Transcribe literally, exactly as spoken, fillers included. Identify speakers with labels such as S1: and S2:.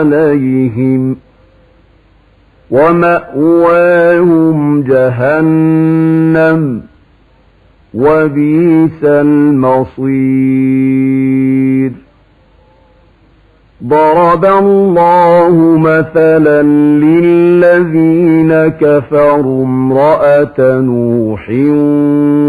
S1: عليهم ومأواهم جهنم وبئس المصير. ضرب الله مثلا للذين كفروا امرأة نوح